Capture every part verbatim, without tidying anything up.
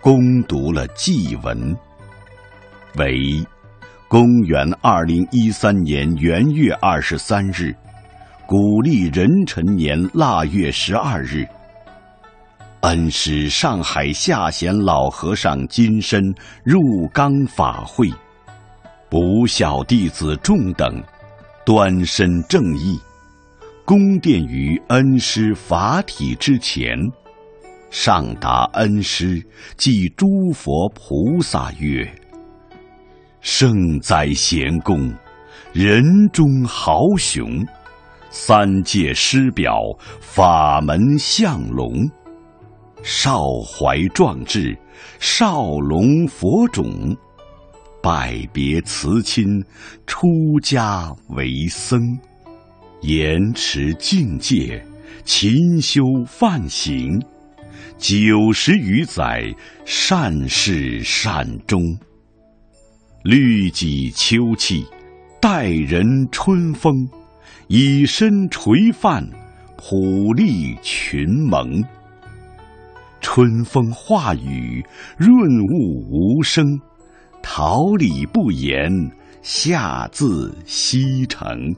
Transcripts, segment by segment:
攻读了祭文，为公元二零一三年元月二十三日，古历壬辰年腊月十二日，恩师上海下贤老和尚金身入冈法会，不孝弟子众等端身正义，宫殿于恩师法体之前，上达恩师即诸佛菩萨曰：圣哉贤公，人中豪雄，三界师表，法门相龙，少怀壮志，少龙佛种，拜别辞亲，出家为僧，严持境界，勤修梵行，九十余载，善始善终，律己秋气，待人春风，以身垂范，普利群蒙。春风化雨，润物无声，桃李不言，下自西城。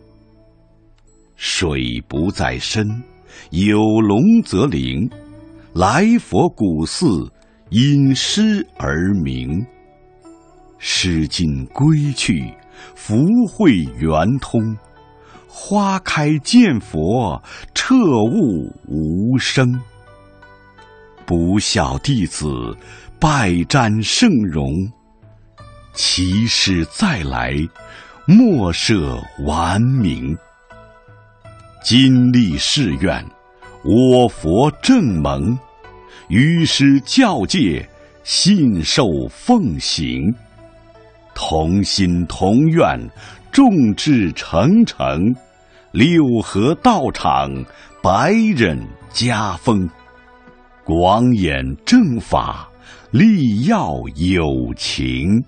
水不在深，有龙则灵，来佛古寺，因诗而名。诗经归去，福慧圆通，花开见佛，彻悟无生。不孝弟子，拜瞻圣容，其师再来，莫设顽名。今立誓愿，我佛正蒙，于师教戒，信受奉行，同心同愿，众志成城，六合道场，百忍家风，广演正法，力耀有情。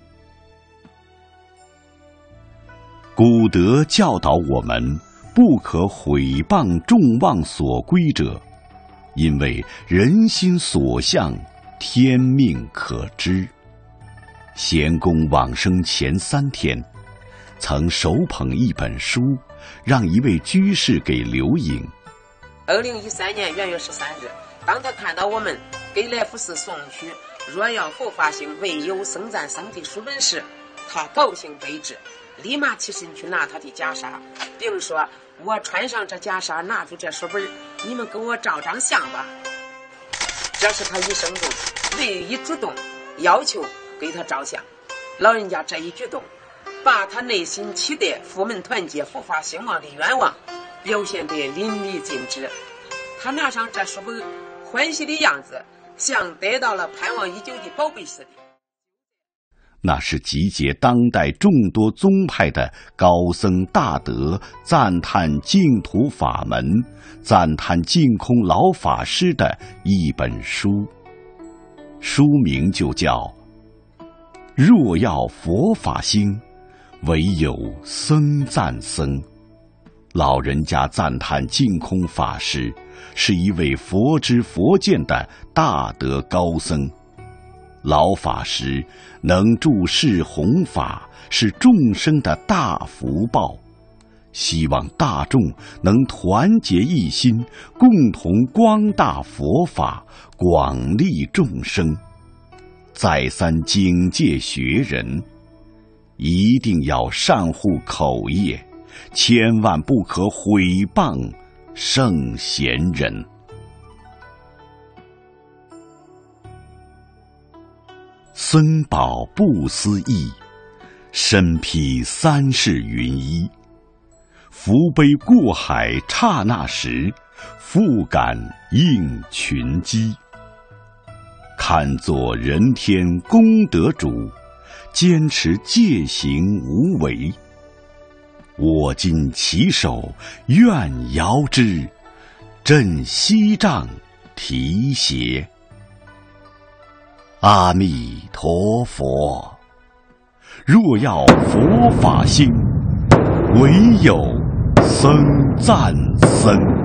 古德教导我们，不可毁谤众望所归者，因为人心所向，天命可知。贤公往生前三天，曾手捧一本书，让一位居士给留影。 二零一三年元月十三日，当他看到我们给来福寺送去若要佛法兴，唯有僧赞僧的书本时，他高兴悲之，立马起身去拿他的袈裟，并说：我穿上这袈裟，拿住这书本，你们给我照张相吧。这是他一生中唯一主动要求给他照相。老人家这一举动，把他内心期待佛门团结、佛法兴旺的愿望表现得淋漓尽致。他拿上这书本，欢喜的样子像得到了盼望已久的宝贝似的。 那是集结当代众多宗派的高僧大德赞叹净土法门、赞叹净空老法师的一本书，书名就叫若要佛法兴，唯有僧赞僧。老人家赞叹净空法师是一位佛知佛见的大德高僧，老法师能助世弘法，是众生的大福报，希望大众能团结一心，共同光大佛法，广利众生。再三警戒学人，一定要善护口业，千万不可毁谤圣贤人。僧宝不思议，身披三世云衣，福杯过海刹那时，复感应群机。看作人天功德主，坚持戒行无为。我今起手，愿遥之，振西杖提携。阿弥陀佛，若要佛法兴，唯有僧赞僧。